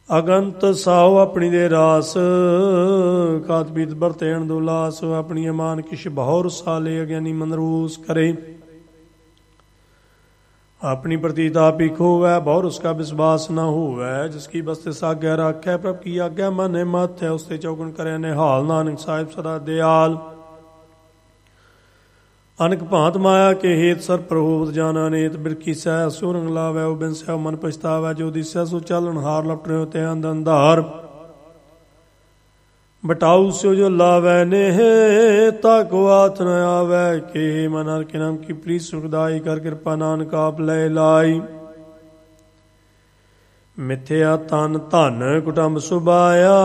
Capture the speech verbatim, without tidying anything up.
ਅਗੰਤ ਸਾਉ ਆਪਣੀ ਦੇ ਰਾਸ ਕਾਤ ਪੀਤ ਬਰਤੇਣ ਦੋ ਲਾਸ ਆਪਣੀ ਮਾਨ ਕਿਛ ਬਹੁ ਰਸਾਲੇ ਅਗਿਆਨੀ ਮਨਰੂਸ ਕਰੇ अपनी प्रतीत आप ही खोवै बहुर उसका विश्वास न होवै जिसकी बस्ते साग्ञा राखै प्रभ की आज्ञा मन मत है उसते चौगुन करे निहाल नानक साहिब सदा दयाल अनक भांत माया के हेत सर प्रभुत जाना नेत बिरखी सह सुरंग लावै उबिन सह मन पछतावै जो दिसै सो चालन हार लपटे होते अंध अंधार बटाऊ सो जो लावै नेह ताको हाथ न आवै के मन हर के नाम की प्रीत सुखदाई कर कृपा नानक आप ले लाई मिथ्या तन धन कुटुंब सुभाया